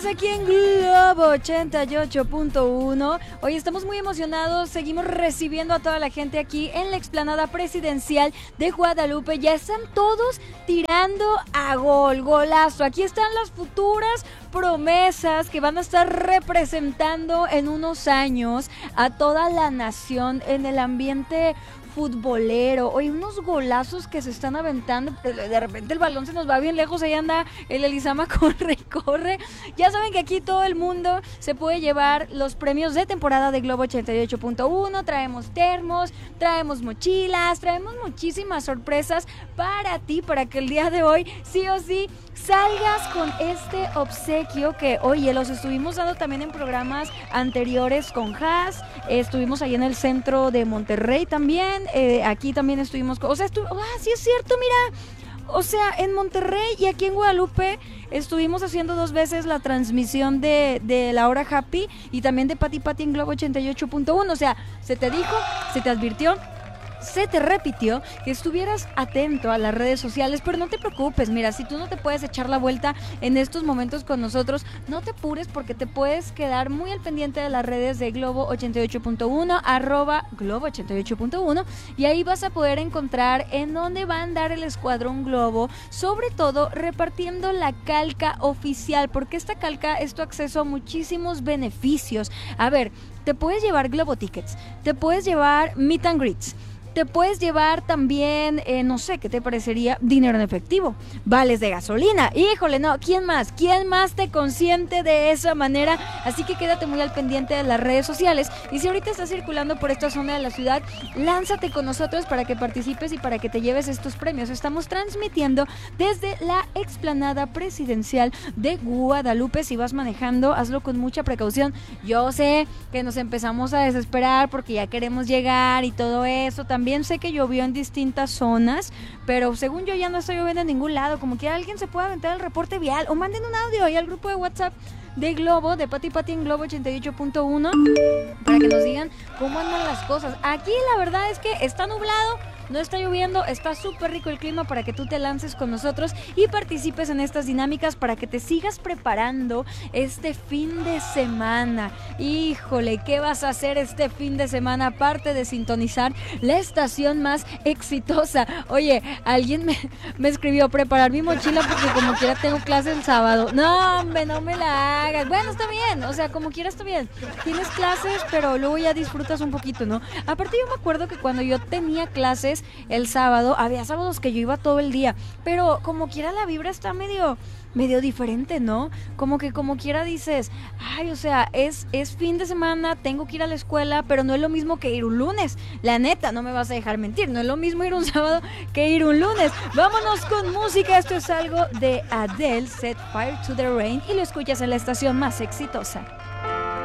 aquí en Globo 88.1. Hoy estamos muy emocionados, seguimos recibiendo a toda la gente aquí en la explanada presidencial de Guadalupe. Ya están todos tirando a golazo. Aquí están las futuras promesas que van a estar representando en unos años a toda la nación en el ambiente futbolero. Hoy unos golazos que se están aventando, de repente el balón se nos va bien lejos, ahí anda el Elizama, corre y corre. Ya saben que aquí todo el mundo se puede llevar los premios de temporada de Globo 88.1, traemos termos, traemos mochilas, traemos muchísimas sorpresas para ti, para que el día de hoy sí o sí salgas con este obsequio que, oye, los estuvimos dando también en programas anteriores con Haas, estuvimos ahí en el centro de Monterrey también, aquí también estuvimos, sí es cierto, mira, o sea, en Monterrey y aquí en Guadalupe estuvimos haciendo 2 veces la transmisión de La Hora Happy y también de Pati Pati en Globo 88.1, o sea, se te dijo, se te advirtió, se te repitió que estuvieras atento a las redes sociales, pero no te preocupes, mira, si tú no te puedes echar la vuelta en estos momentos con nosotros, no te apures porque te puedes quedar muy al pendiente de las redes de Globo 88.1, @Globo 88.1, y ahí vas a poder encontrar en dónde va a andar el Escuadrón Globo, sobre todo repartiendo la calca oficial, porque esta calca es tu acceso a muchísimos beneficios. A ver, te puedes llevar Globo Tickets, te puedes llevar Meet and Greets, te puedes llevar también, no sé, ¿qué te parecería? Dinero en efectivo, vales de gasolina. Híjole, no, ¿quién más? ¿Quién más te consiente de esa manera? Así que quédate muy al pendiente de las redes sociales. Y si ahorita estás circulando por esta zona de la ciudad, lánzate con nosotros para que participes y para que te lleves estos premios. Estamos transmitiendo desde la explanada presidencial de Guadalupe. Si vas manejando, hazlo con mucha precaución. Yo sé que nos empezamos a desesperar porque ya queremos llegar y todo eso. También sé que llovió en distintas zonas, pero según yo ya no está lloviendo en ningún lado. Como que alguien se pueda aventar el reporte vial o manden un audio ahí al grupo de WhatsApp de Globo, de Pati Pati en Globo 88.1, para que nos digan cómo andan las cosas. Aquí la verdad es que está nublado, no está lloviendo, está súper rico el clima para que tú te lances con nosotros y participes en estas dinámicas para que te sigas preparando este fin de semana. Híjole, ¿qué vas a hacer este fin de semana aparte de sintonizar la estación más exitosa? Oye, alguien me escribió preparar mi mochila porque como quiera tengo clase el sábado. No, hombre, no me la hagas. Bueno, está bien, o sea, como quiera está bien. Tienes clases, pero luego ya disfrutas un poquito, ¿no? Aparte yo me acuerdo que cuando yo tenía clases el sábado, había sábados que yo iba todo el día, pero como quiera la vibra está medio diferente, ¿no? Como quiera dices, ay, o sea, es fin de semana, tengo que ir a la escuela, pero no es lo mismo que ir un lunes. La neta, no me vas a dejar mentir, no es lo mismo ir un sábado que ir un lunes. Vámonos con música, esto es algo de Adele, Set Fire to the Rain, y lo escuchas en la estación más exitosa.